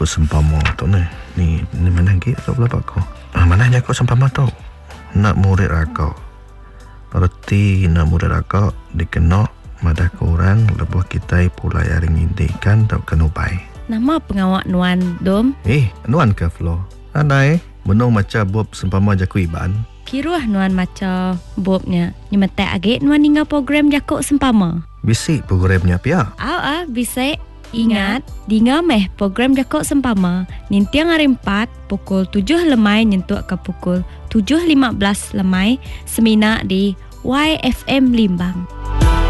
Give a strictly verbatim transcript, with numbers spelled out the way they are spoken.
Jakut sempama tu ni. Ni, ni mana lagi kau berapa kau? Ah, mana jakut sempama tu? Nak murid rakau. Berarti nak murid rakau dikena madah korang lebuh kita pulai aring indikan tau kenupai. Nama pengawak Nuan Dom? Eh, Nuan ke Flo? Andai, menung macam bob sempama jakut iban. Kiruah Nuan macam bobnya. Nyemetek agak Nuan tinggal program jakut sempama. Bisik programnya pia. Ah, ah, bisik. Ingat, dinga meh program jakut sempama. Nintiang hari empat, pukul tujuh lemai nyentuk ke pukul tujuh lima belas lemai. Semina di Y F M Limbang.